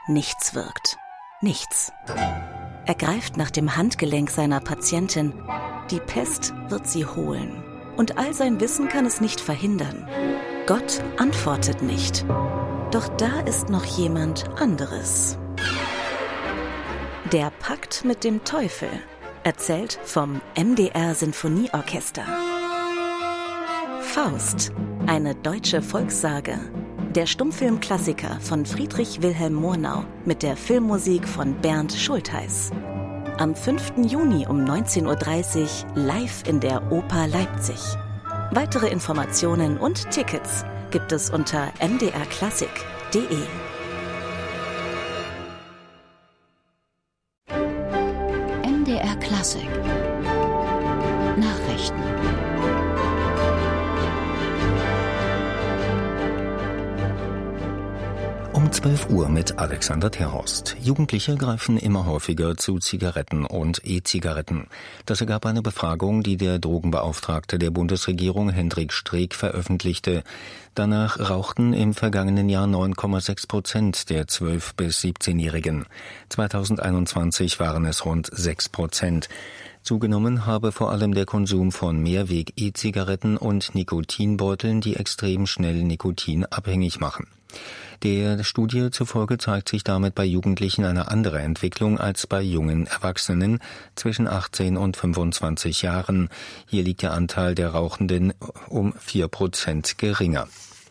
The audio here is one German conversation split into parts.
nichts wirkt. Nichts. Er greift nach dem Handgelenk seiner Patientin. Die Pest wird sie holen. Und all sein Wissen kann es nicht verhindern. Gott antwortet nicht. Doch da ist noch jemand anderes. Der Pakt mit dem Teufel. Erzählt vom MDR Sinfonieorchester. Faust, eine deutsche Volkssage. Der Stummfilmklassiker von Friedrich Wilhelm Murnau mit der Filmmusik von Bernd Schultheiß. Am 5. Juni um 19:30 Uhr live in der Oper Leipzig. Weitere Informationen und Tickets gibt es unter mdrklassik.de. MDR Klassik Nachrichten. Um 12 Uhr mit Alexander Terhorst. Jugendliche greifen immer häufiger zu Zigaretten und E-Zigaretten. Das ergab eine Befragung, die der Drogenbeauftragte der Bundesregierung Hendrik Streeck veröffentlichte. Danach rauchten im vergangenen Jahr 9,6% der 12- bis 17-Jährigen. 2021 waren es rund 6%. Zugenommen habe vor allem der Konsum von Mehrweg-E-Zigaretten und Nikotinbeuteln, die extrem schnell Nikotin abhängig machen. Der Studie zufolge zeigt sich damit bei Jugendlichen eine andere Entwicklung als bei jungen Erwachsenen zwischen 18 und 25 Jahren. Hier liegt der Anteil der Rauchenden um 4% geringer.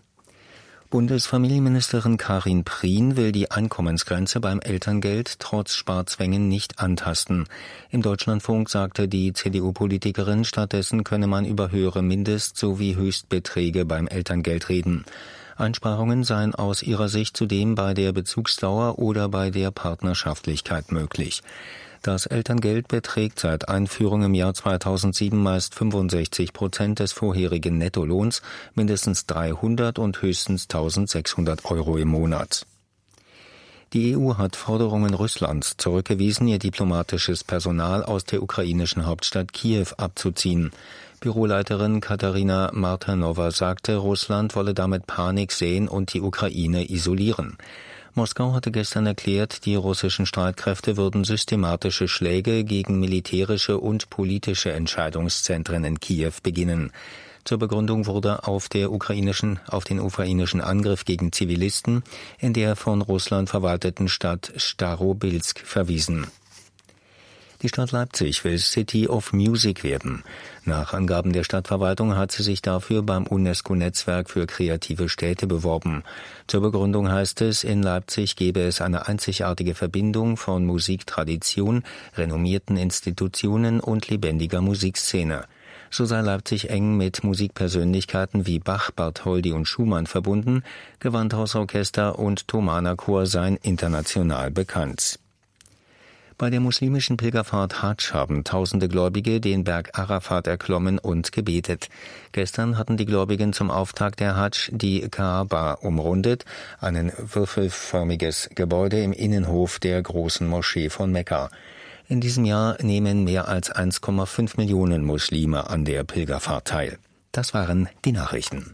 Bundesfamilienministerin Karin Prien will die Einkommensgrenze beim Elterngeld trotz Sparzwängen nicht antasten. Im Deutschlandfunk sagte die CDU-Politikerin, stattdessen könne man über höhere Mindest- sowie Höchstbeträge beim Elterngeld reden. Einsparungen seien aus ihrer Sicht zudem bei der Bezugsdauer oder bei der Partnerschaftlichkeit möglich. Das Elterngeld beträgt seit Einführung im Jahr 2007 meist 65% des vorherigen Nettolohns, mindestens 300 und höchstens 1.600 € im Monat. Die EU hat Forderungen Russlands zurückgewiesen, ihr diplomatisches Personal aus der ukrainischen Hauptstadt Kiew abzuziehen. Büroleiterin Katarina Martanowa sagte, Russland wolle damit Panik säen und die Ukraine isolieren. Moskau hatte gestern erklärt, die russischen Streitkräfte würden systematische Schläge gegen militärische und politische Entscheidungszentren in Kiew beginnen. Zur Begründung wurde auf den ukrainischen Angriff gegen Zivilisten in der von Russland verwalteten Stadt Starobilsk verwiesen. Die Stadt Leipzig will City of Music werden. Nach Angaben der Stadtverwaltung hat sie sich dafür beim UNESCO-Netzwerk für kreative Städte beworben. Zur Begründung heißt es, in Leipzig gebe es eine einzigartige Verbindung von Musiktradition, renommierten Institutionen und lebendiger Musikszene. So sei Leipzig eng mit Musikpersönlichkeiten wie Bach, Bartholdy und Schumann verbunden, Gewandhausorchester und Thomaner Chor seien international bekannt. Bei der muslimischen Pilgerfahrt Hadsch haben tausende Gläubige den Berg Arafat erklommen und gebetet. Gestern hatten die Gläubigen zum Auftakt der Hadsch die Kaaba umrundet, ein würfelförmiges Gebäude im Innenhof der großen Moschee von Mekka. In diesem Jahr nehmen mehr als 1,5 Millionen Muslime an der Pilgerfahrt teil. Das waren die Nachrichten.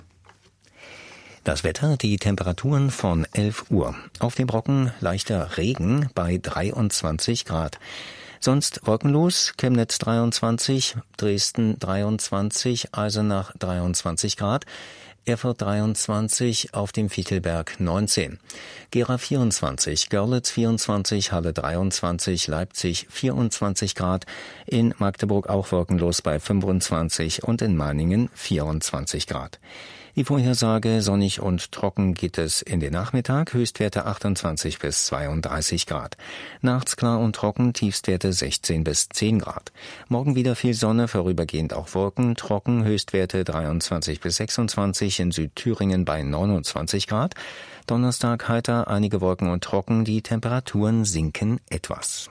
Das Wetter, die Temperaturen von 11 Uhr. Auf dem Brocken leichter Regen bei 23 Grad. Sonst wolkenlos, Chemnitz 23, Dresden 23, Eisenach 23 Grad, Erfurt 23, auf dem Fichtelberg 19, Gera 24, Görlitz 24, Halle 23, Leipzig 24 Grad, in Magdeburg auch wolkenlos bei 25 und in Meiningen 24 Grad. Die Vorhersage: sonnig und trocken geht es in den Nachmittag, Höchstwerte 28 bis 32 Grad. Nachts klar und trocken, Tiefstwerte 16 bis 10 Grad. Morgen wieder viel Sonne, vorübergehend auch Wolken, trocken, Höchstwerte 23 bis 26, in Südthüringen bei 29 Grad. Donnerstag heiter, einige Wolken und trocken, die Temperaturen sinken etwas.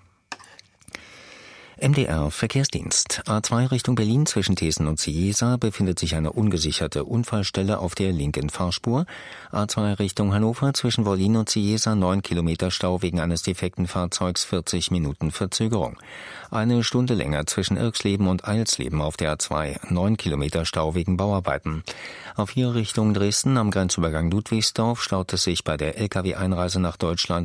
MDR Verkehrsdienst. A2 Richtung Berlin zwischen Thesen und Cieza befindet sich eine ungesicherte Unfallstelle auf der linken Fahrspur. A2 Richtung Hannover zwischen Wollin und Cieza 9 Kilometer Stau wegen eines defekten Fahrzeugs, 40 Minuten Verzögerung. Eine Stunde länger zwischen Irksleben und Eilsleben auf der A2, 9 Kilometer Stau wegen Bauarbeiten. Auf 4 Richtung Dresden am Grenzübergang Ludwigsdorf staut es sich bei der Lkw-Einreise nach Deutschland